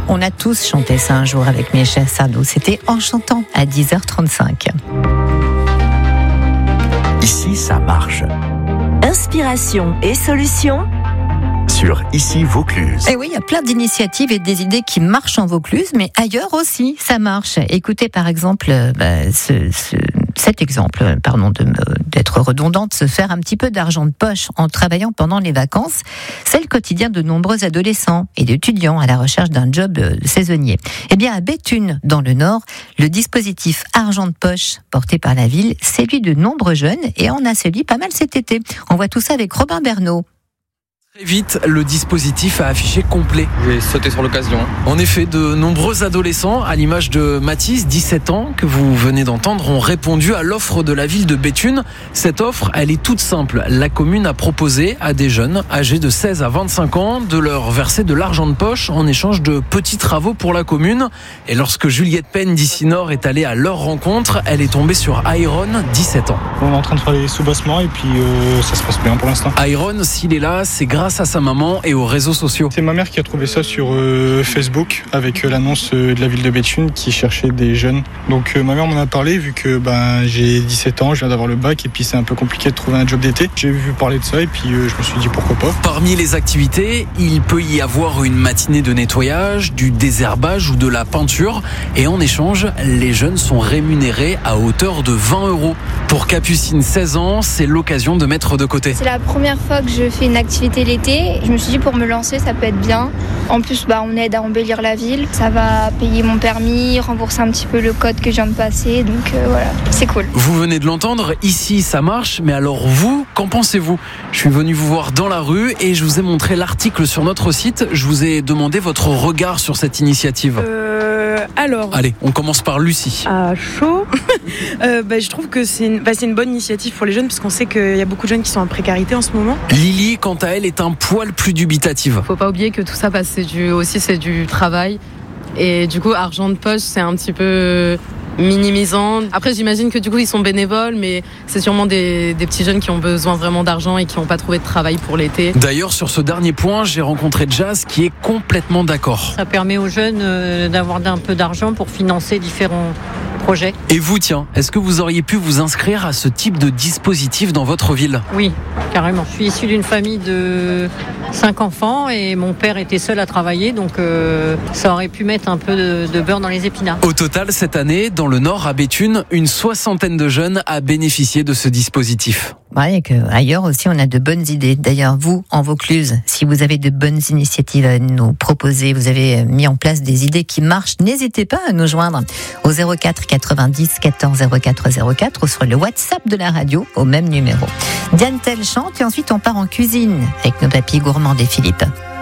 On a tous chanté ça un jour avec Michel Sardou. C'était En chantant à 10h35. Ici, ça marche. Inspiration et solutions Sur Ici Vaucluse. Et oui, il y a plein d'initiatives et des idées qui marchent en Vaucluse, mais ailleurs aussi, ça marche. Écoutez par exemple cet exemple, d'être redondante, se faire un petit peu d'argent de poche en travaillant pendant les vacances, c'est le quotidien de nombreux adolescents et d'étudiants à la recherche d'un job saisonnier. Eh bien, à Béthune, dans le Nord, le dispositif argent de poche porté par la ville séduit de nombreux jeunes et en a séduit pas mal cet été. On voit tout ça avec Robin Bernot. Très vite, le dispositif a affiché complet. J'ai sauté sur l'occasion. En effet, de nombreux adolescents, à l'image de Mathis, 17 ans, que vous venez d'entendre, ont répondu à l'offre de la ville de Béthune. Cette offre, elle est toute simple. La commune a proposé à des jeunes âgés de 16 à 25 ans de leur verser de l'argent de poche en échange de petits travaux pour la commune. Et lorsque Juliette Penn d'Ici Nord est allée à leur rencontre, elle est tombée sur Iron, 17 ans. On est en train de faire les sous-bassements et puis ça se passe bien pour l'instant. Iron, s'il est là, c'est grâce à sa maman et aux réseaux sociaux. C'est ma mère qui a trouvé ça sur Facebook avec l'annonce de la ville de Béthune qui cherchait des jeunes. Donc ma mère m'en a parlé vu que j'ai 17 ans, je viens d'avoir le bac et puis c'est un peu compliqué de trouver un job d'été. J'ai vu parler de ça et puis je me suis dit pourquoi pas. Parmi les activités, il peut y avoir une matinée de nettoyage, du désherbage ou de la peinture. Et en échange, les jeunes sont rémunérés à hauteur de 20 €. Pour Capucine, 16 ans, c'est l'occasion de mettre de côté. C'est la première fois que je fais une activité l'été. Je me suis dit pour me lancer, ça peut être bien. En plus, on aide à embellir la ville. Ça va payer mon permis, rembourser un petit peu le code que je viens de passer. Donc voilà, c'est cool. Vous venez de l'entendre, ici ça marche. Mais alors vous, qu'en pensez-vous ? Je suis venu vous voir dans la rue et je vous ai montré l'article sur notre site. Je vous ai demandé votre regard sur cette initiative. Alors... Allez, on commence par Lucie. À chaud. Je trouve que c'est une bonne initiative pour les jeunes parce qu'on sait qu'il y a beaucoup de jeunes qui sont en précarité en ce moment. Lily, quant à elle, est un poil plus dubitative. Faut pas oublier que tout ça, c'est du travail. Et du coup, argent de poche, c'est un petit peu minimisant. Après, j'imagine que du coup, ils sont bénévoles, mais c'est sûrement des petits jeunes qui ont besoin vraiment d'argent et qui n'ont pas trouvé de travail pour l'été. D'ailleurs, sur ce dernier point, j'ai rencontré Jazz qui est complètement d'accord. Ça permet aux jeunes d'avoir un peu d'argent pour financer différents projets. Et vous, tiens, est-ce que vous auriez pu vous inscrire à ce type de dispositif dans votre ville ? Oui, carrément. Je suis issue d'une famille de 5 enfants et mon père était seul à travailler, donc ça aurait pu mettre un peu de beurre dans les épinards. Au total, cette année, dans le Nord, à Béthune, une 60aine de jeunes a bénéficié de ce dispositif. Et qu'ailleurs aussi, on a de bonnes idées. D'ailleurs, vous, en Vaucluse, si vous avez de bonnes initiatives à nous proposer, vous avez mis en place des idées qui marchent, n'hésitez pas à nous joindre au 04 90 14 04 04 ou sur le WhatsApp de la radio au même numéro. Diane Tell chante et ensuite on part en cuisine avec nos papilles gourmands des Philippe.